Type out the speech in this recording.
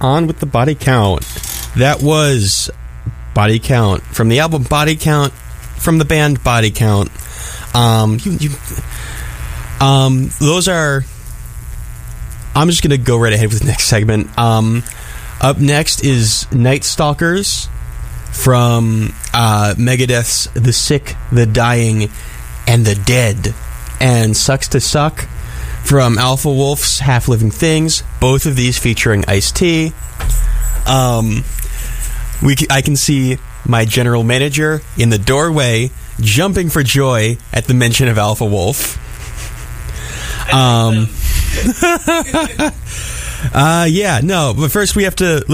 on with the body count. That was Body Count from the album Body Count from the band Body Count. Those are... I'm just going to go right ahead with the next segment. Up next is Night Stalkers from Megadeth's The Sick, The Dying, and The Dead. And Sucks to Suck from Alpha Wolf's Half Living Things. Both of these featuring Ice-T. I can see my general manager in the doorway jumping for joy at the mention of Alpha Wolf. But first we have to